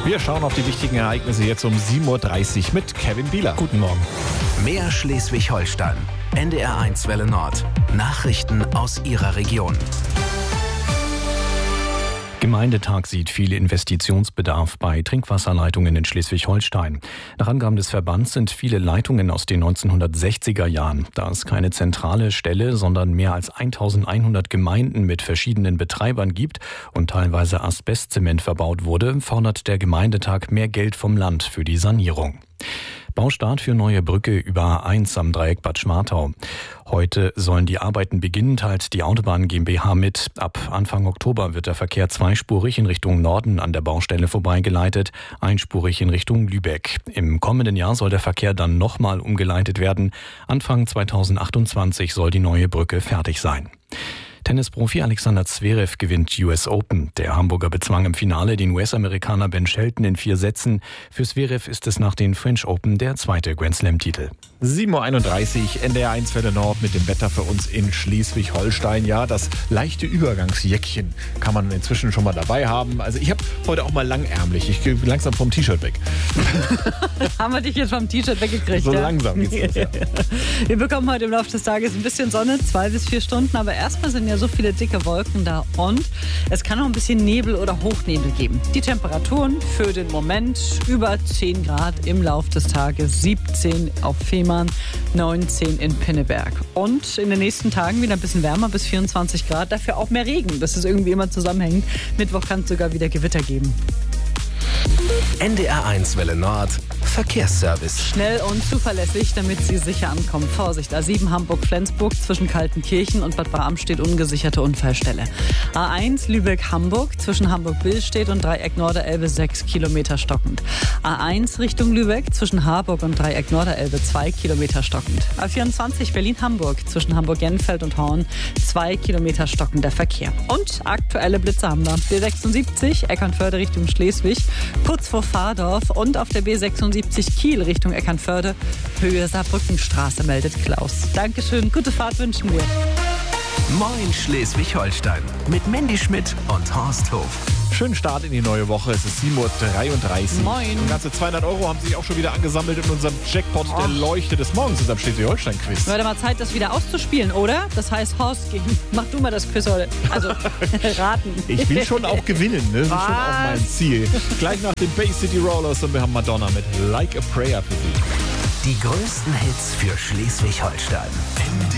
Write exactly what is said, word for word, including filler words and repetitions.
Wir schauen auf die wichtigen Ereignisse jetzt um sieben Uhr dreißig mit Kevin Bieler. Guten Morgen. Mehr Schleswig-Holstein. N D R eins Welle Nord. Nachrichten aus Ihrer Region. Gemeindetag sieht viel Investitionsbedarf bei Trinkwasserleitungen in Schleswig-Holstein. Nach Angaben des Verbands sind viele Leitungen aus den neunzehnhundertsechziger Jahren. Da es keine zentrale Stelle, sondern mehr als eintausendeinhundert Gemeinden mit verschiedenen Betreibern gibt und teilweise Asbestzement verbaut wurde, fordert der Gemeindetag mehr Geld vom Land für die Sanierung. Baustart für neue Brücke über A eins am Dreieck Bad Schmartau. Heute sollen die Arbeiten beginnen, teilt die Autobahn GmbH mit. Ab Anfang Oktober wird der Verkehr zweispurig in Richtung Norden an der Baustelle vorbeigeleitet, einspurig in Richtung Lübeck. Im kommenden Jahr soll der Verkehr dann nochmal umgeleitet werden. Anfang zweitausendachtundzwanzig soll die neue Brücke fertig sein. Tennisprofi Alexander Zverev gewinnt U S Open. Der Hamburger bezwang im Finale den U S-Amerikaner Ben Shelton in vier Sätzen. Für Zverev ist es nach den French Open der zweite Grand-Slam-Titel. sieben Uhr einunddreißig, N D R eins Welle Nord mit dem Wetter für uns in Schleswig-Holstein. Ja, das leichte Übergangsjäckchen kann man inzwischen schon mal dabei haben. Also ich habe heute auch mal langärmlich. Ich gehe langsam vom T-Shirt weg. Haben wir dich jetzt vom T-Shirt weggekriegt? So ja? langsam geht's los, ja. Wir bekommen heute im Laufe des Tages ein bisschen Sonne, zwei bis vier Stunden. Aber erstmal sind ja so viele dicke Wolken da und es kann auch ein bisschen Nebel oder Hochnebel geben. Die Temperaturen für den Moment über zehn Grad im Laufe des Tages, siebzehn auf Fehmarn, neunzehn in Pinneberg. Und in den nächsten Tagen wieder ein bisschen wärmer bis vierundzwanzig Grad, dafür auch mehr Regen. Das ist irgendwie immer zusammenhängend. Mittwoch kann es sogar wieder Gewitter geben. N D R eins Welle Nord. Verkehrsservice. Schnell und zuverlässig, damit Sie sicher ankommen. Vorsicht, A sieben Hamburg-Flensburg zwischen Kaltenkirchen und Bad Bramstedt ungesicherte Unfallstelle. A eins Lübeck-Hamburg zwischen Hamburg-Billstedt und Dreieck Norderelbe sechs Kilometer stockend. A eins Richtung Lübeck zwischen Harburg und Dreieck Norderelbe zwei Kilometer stockend. A vierundzwanzig Berlin-Hamburg zwischen Hamburg-Genfeld und Horn zwei Kilometer stockender Verkehr. Und aktuelle Blitze haben wir. B sechsundsiebzig Eckernförde Richtung Schleswig, kurz vor Fahrdorf, und auf der B sechsundsiebzig Kiel Richtung Eckernförde, Höhe Saarbrückenstraße, meldet Klaus. Dankeschön, gute Fahrt wünschen wir. Moin Schleswig-Holstein mit Mandy Schmidt und Horst Hof. Schönen Start in die neue Woche. Es ist sieben Uhr dreiunddreißig. Moin. Ganze zweihundert Euro haben sich auch schon wieder angesammelt in unserem Jackpot Oh. der Leuchte des Morgens, unserem Schleswig-Holstein-Quiz. Wird mal Zeit, das wieder auszuspielen, oder? Das heißt, Horst, mach du mal das Quiz heute. Also, raten. Ich will schon auch gewinnen, ne? Das ist schon Was? auch mein Ziel. Gleich nach den Bay City Rollers und wir haben Madonna mit Like a Prayer für Sie. Die größten Hits für Schleswig-Holstein.